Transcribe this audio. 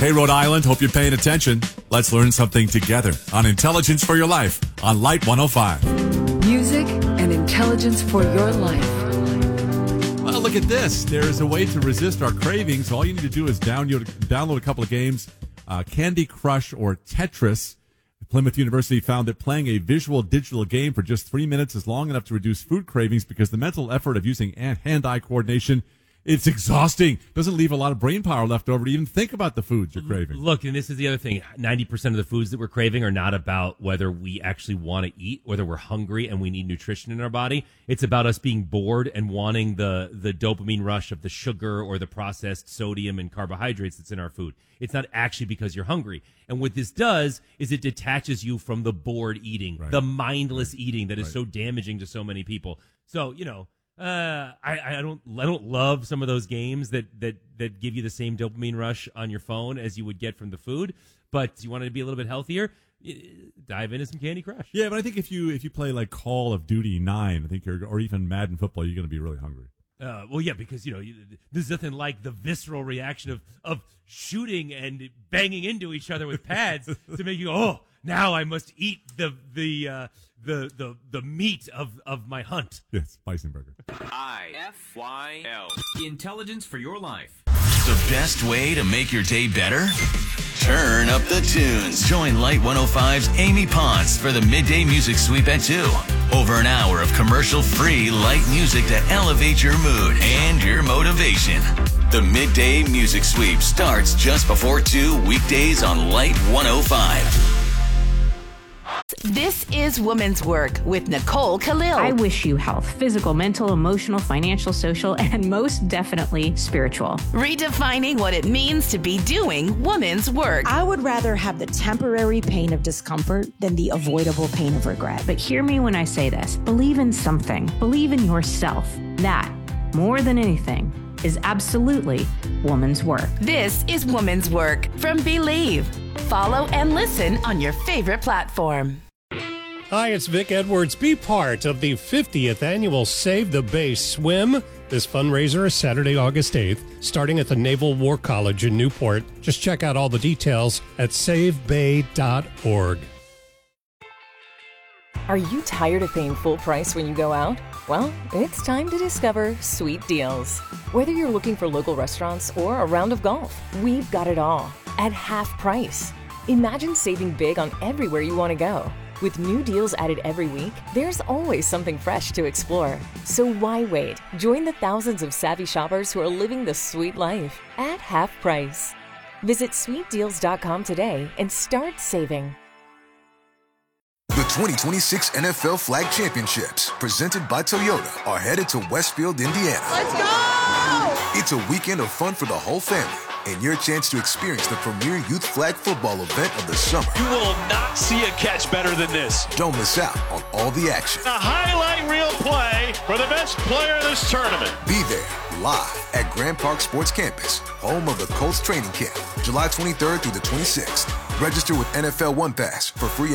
Hey, Rhode Island, hope you're paying attention. Let's learn something together on Intelligence for Your Life on Light 105. Music and intelligence for your life. Well, look at this. There's a way to resist our cravings. All you need to do is download a couple of games, Candy Crush or Tetris. Plymouth University found that playing a visual digital game for just 3 minutes is long enough to reduce food cravings because the mental effort of using hand-eye coordination, it's exhausting. Doesn't leave a lot of brain power left over to even think about the foods you're craving. Look, and this is the other thing. 90% of the foods that we're craving are not about whether we actually want to eat, whether we're hungry and we need nutrition in our body. It's about us being bored and wanting the dopamine rush of the sugar or the processed sodium and carbohydrates that's in our food. It's not actually because you're hungry. And what this does is it detaches you from the bored eating, the mindless eating that is so damaging to so many people. So, I don't love some of those games that give you the same dopamine rush on your phone as you would get from the food. But you want to be a little bit healthier, dive into some Candy Crush. Yeah, but I think if you play like Call of Duty 9, I think or even Madden football, you're going to be really hungry. Well, yeah, because there's nothing like the visceral reaction of shooting and banging into each other with pads to make you go, oh, now I must eat the meat of my hunt. Yes, bison burger. IFYL. Intelligence for your life. The best way to make your day better? Turn up the tunes. Join Light 105's Amy Pons for the Midday Music Sweep at 2. Over an hour of commercial-free light music that elevates your mood and your motivation. The Midday Music Sweep starts just before 2 weekdays on Light 105. This is Women's Work with Nicole Khalil. I wish you health, physical, mental, emotional, financial, social, and most definitely spiritual. Redefining what it means to be doing women's work. I would rather have the temporary pain of discomfort than the avoidable pain of regret. But hear me when I say this. Believe in something. Believe in yourself. That, more than anything, is absolutely woman's work. This is Women's Work from Believe. Follow and listen on your favorite platform. Hi, it's Vic Edwards. Be part of the 50th annual Save the Bay Swim. This fundraiser is Saturday, August 8th, starting at the Naval War College in Newport. Just check out all the details at savebay.org. Are you tired of paying full price when you go out? Well, it's time to discover Sweet Deals. Whether you're looking for local restaurants or a round of golf, we've got it all at half price. Imagine saving big on everywhere you want to go. With new deals added every week, there's always something fresh to explore. So why wait? Join the thousands of savvy shoppers who are living the sweet life at half price. Visit sweetdeals.com today and start saving. The 2026 NFL Flag Championships, presented by Toyota, are headed to Westfield, Indiana. Let's go! It's a weekend of fun for the whole family and your chance to experience the premier youth flag football event of the summer. You will not see a catch better than this. Don't miss out on all the action. A highlight reel play for the best player of this tournament. Be there live at Grand Park Sports Campus, home of the Colts training camp, July 23rd through the 26th. Register with NFL One Pass for free